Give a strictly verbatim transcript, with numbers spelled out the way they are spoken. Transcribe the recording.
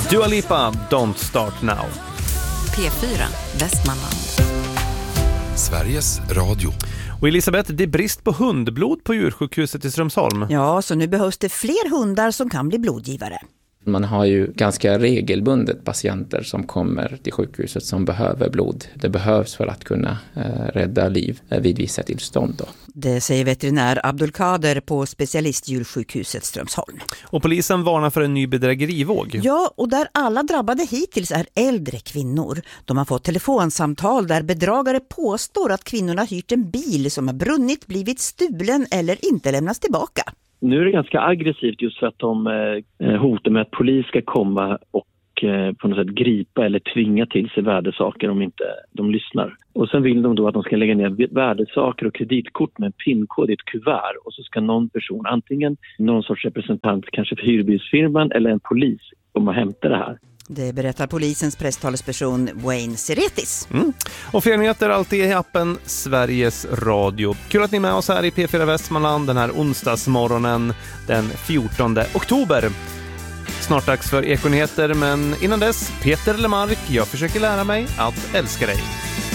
Dua Lipa, Don't Start Now. P fyra, Västmanland. Sveriges Radio. Och Elisabeth, det är brist på hundblod på djursjukhuset i Strömsholm. Ja, så nu behövs det fler hundar som kan bli blodgivare. Man har ju ganska regelbundet patienter som kommer till sjukhuset som behöver blod. Det behövs för att kunna eh, rädda liv eh, vid vissa tillstånd. Då. Det säger veterinär Abdulkader på specialistdjursjukhuset Strömsholm. Och polisen varnar för en ny bedrägerivåg. Ja, och där alla drabbade hittills är äldre kvinnor. De har fått telefonsamtal där bedragare påstår att kvinnorna hyrt en bil som har brunnit, blivit stulen eller inte lämnas tillbaka. Nu är det ganska aggressivt just för att de eh, hotar med att polis ska komma och eh, på något sätt gripa eller tvinga till sig värdesaker om inte de lyssnar. Och sen vill de då att de ska lägga ner värdesaker och kreditkort med en pinkod i ett kuvert. Och så ska någon person, antingen någon sorts representant kanske för hyrbilsfirman eller en polis, komma och hämta det här. Det berättar polisens presstalesperson Wayne Seretis. Mm. Och fler nyheter alltid i appen Sveriges Radio. Kul att ni är med oss här i P fyra Västmanland den här onsdagsmorgonen den fjortonde oktober. Snart dags för Ekonyheter, men innan dess, Peter Lemark, jag försöker lära mig att älska dig.